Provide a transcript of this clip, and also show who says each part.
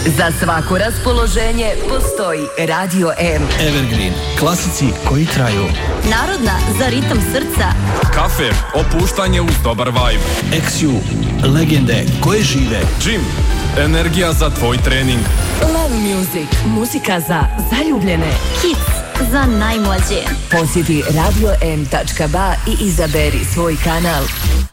Speaker 1: Za svako raspoloženje postoji Radio M.
Speaker 2: Evergreen, klasici koji traju.
Speaker 3: Narodna za ritam srca.
Speaker 4: Kafe, opuštanje uz dobar vibe.
Speaker 2: XU, legende koje žive.
Speaker 4: Gym, energija za tvoj trening.
Speaker 1: Love Music, muzika za zaljubljene.
Speaker 3: Hits za najmlađe.
Speaker 1: Posjeti radio.m.ba i izaberi svoj kanal.